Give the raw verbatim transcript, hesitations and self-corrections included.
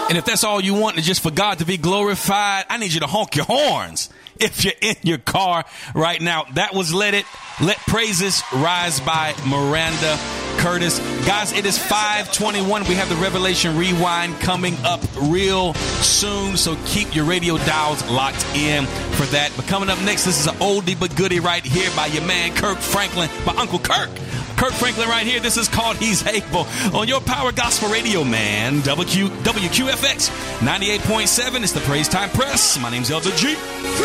And if that's all you want is just for God to be glorified, I need you to honk your horns if you're in your car right now. That was Let It, Let Praises Rise by Miranda Curtis. Guys, it is five twenty-one. We have the Revelation Rewind coming up real soon, so keep your radio dials locked in for that. But coming up next, this is an oldie but goodie right here by your man Kirk Franklin, by Uncle Kirk. Kirk Franklin right here. This is called He's Able on your Power Gospel Radio, man. W Q, W Q F X ninety-eight point seven. It's the Praise Time Press. My name's Elder G.